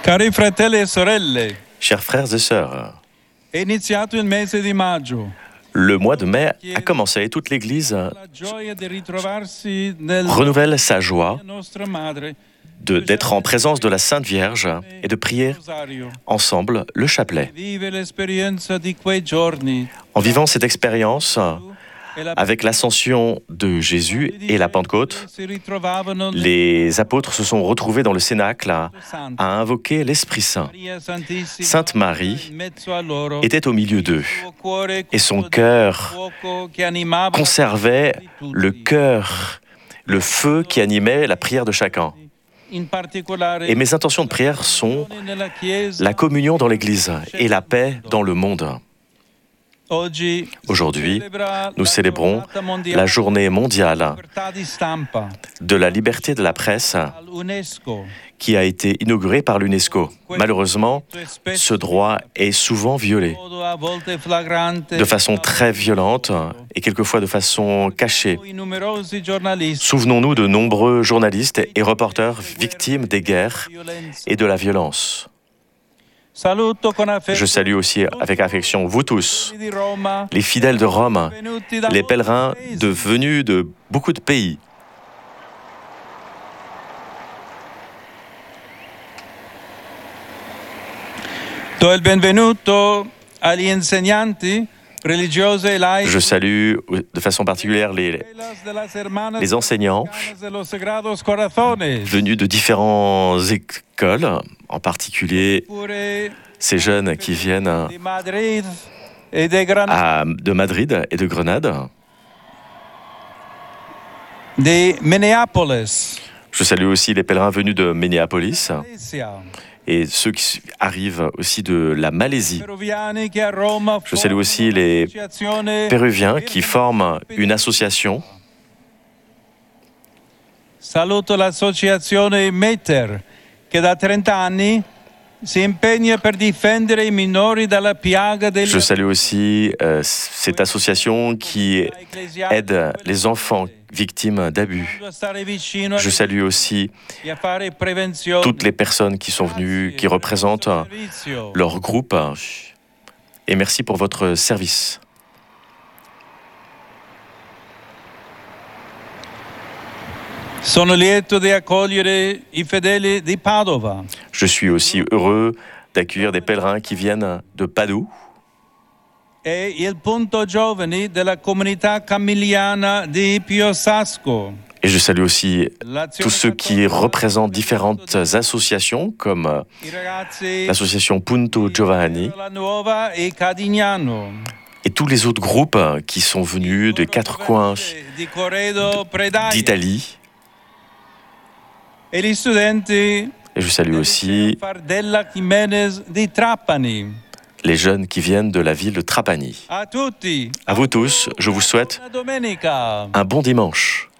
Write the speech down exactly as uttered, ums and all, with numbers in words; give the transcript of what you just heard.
Cari fratelli e sorelle, Chers frères et sœurs, è iniziato il mese di maggio. le mois de mai a commencé et toute l'Église La gioia di ritrovarsi nel renouvelle sa joie nostra madre de- d'être en présence de la Sainte Vierge et de prier Rosario. ensemble le chapelet. Vive l'esperienza di quei giorni En vivant cette expérience e la avec l'ascension de Jésus et la Pentecôte, si ritrovavano nel les apôtres se sont retrouvés dans le Cénacle à, Santo. à invoquer l'Esprit Saint. Maria Santissima Sainte Marie in mezzo a loro, était au milieu d'eux suo cuore et son custodeva cœur il fuoco che animava conservait tutti. le cœur, le feu qui animait la prière de chacun. In particolare, Et mes intentions de prière sont nella Chiesa. la communion dans l'Église et la paix dans le monde. Oggi Aujourd'hui, celebra nous la célébrons giornata mondiale la journée mondiale libertà di stampa de la liberté de la presse all'UNESCO. qui a été inaugurée par l'UNESCO. Malheureusement, ce droit est souvent violé A volte flagrante de façon très violente et quelquefois de façon cachée. i numerosi giornalisti Souvenons-nous de nombreux journalistes et reporters victimes des guerres et de la violence. Saluto con affetto Je salue aussi avec affection vous tous, di Roma, les fidèles de Rome, venuti da les pèlerins de venus de beaucoup de pays. Do il benvenuto agli insegnanti religiosi e laici Je salue de façon particulière les, della Hermanas les enseignants dello Sagrados Corazones, venus de différentes écoles, en particulier pure ces jeunes qui viennent di Madrid e de Granada, à- de Madrid et de Grenade. di Minneapolis, Je salue aussi les pèlerins venus de Minneapolis Malaysia, et ceux qui arrivent aussi de la Malaisie. peruviani che a Roma Je salue aussi les l'associazione Péruviens qui forment une association. Saluto l'associazione Meter, che da trenta anni si impegna per difendere i minori dalla piaga degli Je salue aussi euh, cette association qui aide les enfants victimes d'abus. a stare vicino Je salue aussi e a fare prevenzione. toutes les personnes qui sont venues, qui représentent Servizio. leur groupe. Et merci pour votre service. Sono lieto di accogliere i fedeli di Padova, Je suis aussi heureux d'accueillir des pèlerins qui viennent de Padoue e il punto giovani della comunità camiliana di Piosasco. et je salue aussi L'azione tous ceux qui cattolica, représentent différentes associations comme i ragazzi l'association Punto Giovanni La Nuova e Cadignano. et tous les autres groupes qui sont venus des quatre coins di Corredo Predaia d'Italie. e gli studenti Et je salue aussi Fardella Jiménez di Trapani. les jeunes qui viennent de la ville de Trapani. A tutti. À vous tous, je vous souhaite Buona domenica. un bon dimanche.